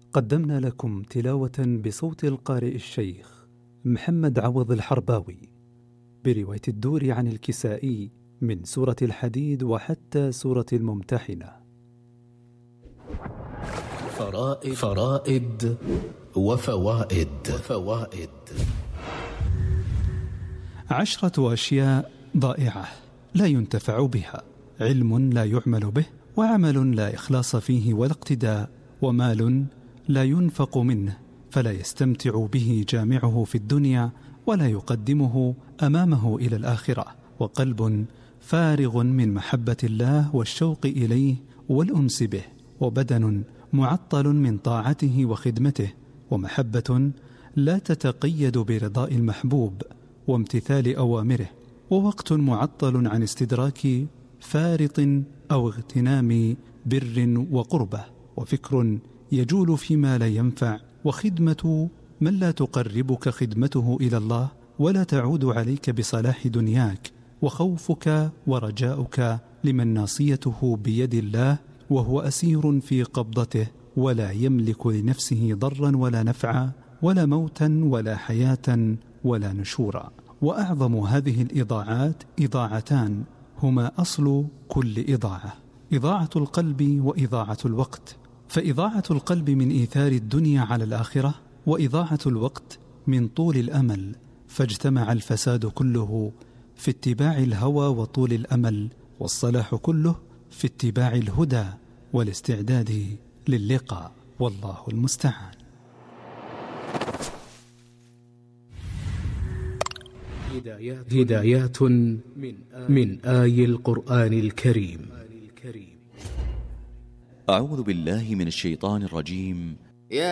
قدمنا لكم تلاوة بصوت القارئ الشيخ محمد عوض الحرباوي برواية الدور عن الكسائي من سورة الحديد وحتى سورة الممتحنة. فرائد وفوائد 10 أشياء ضائعة لا ينتفع بها: علم لا يعمل به، وعمل لا إخلاص فيه ولا اقتداء، ومال لا ينفق منه فلا يستمتع به جامعه في الدنيا ولا يقدمه أمامه إلى الآخرة، وقلب فارغ من محبة الله والشوق إليه والأنس به، وبدن معطل من طاعته وخدمته، ومحبة لا تتقيد برضاء المحبوب وامتثال أوامره، ووقت معطل عن استدراك فارط أو اغتنام بر وقربة، وفكر يجول فيما لا ينفع، وخدمة من لا تقربك خدمته إلى الله ولا تعود عليك بصلاح دنياك، وخوفك ورجاؤك لمن ناصيته بيد الله وهو أسير في قبضته ولا يملك لنفسه ضرا ولا نفعا ولا موتا ولا حياة ولا نشورا. وأعظم هذه الإضاعات إضاعتان هما أصل كل إضاعة: إضاعة القلب وإضاعة الوقت. فإضاعة القلب من إيثار الدنيا على الآخرة، وإضاعة الوقت من طول الأمل، فاجتمع الفساد كله في اتباع الهوى وطول الأمل، والصلاح كله في اتباع الهدى والاستعداد للقاء، والله المستعان. هدايات من آي القرآن الكريم. أعوذ بالله من الشيطان الرجيم.